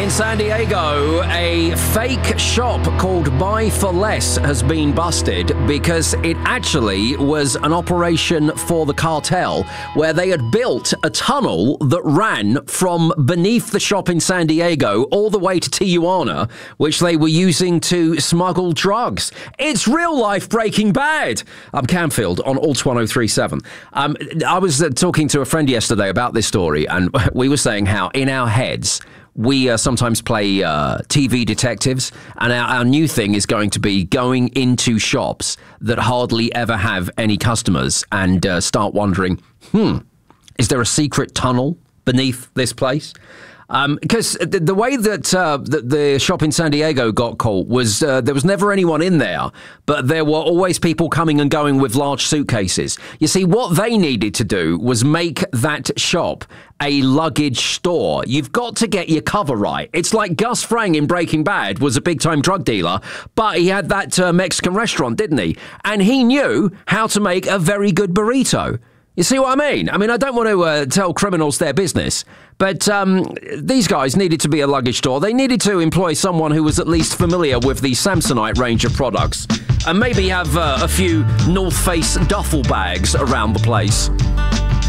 In San Diego, a fake shop called Buy for Less has been busted because it actually was an operation for the cartel where they had built a tunnel that ran from beneath the shop in San Diego all the way to Tijuana, which they were using to smuggle drugs. It's real life Breaking Bad. I'm Camfield on Alt 1037. I was talking to a friend yesterday about this story, and we were saying how in our heads we sometimes play TV detectives, and our new thing is going to be going into shops that hardly ever have any customers and start wondering, is there a secret tunnel beneath this place? Because the way that the shop in San Diego got caught was there was never anyone in there, but there were always people coming and going with large suitcases. You see, what they needed to do was make that shop a luggage store. You've got to get your cover right. It's like Gus Fring in Breaking Bad was a big-time drug dealer, but he had that Mexican restaurant, didn't he? And he knew how to make a very good burrito. You see what I mean? I don't want to tell criminals their business, but these guys needed to be a luggage store. They needed to employ someone who was at least familiar with the Samsonite range of products and maybe have a few North Face duffel bags around the place.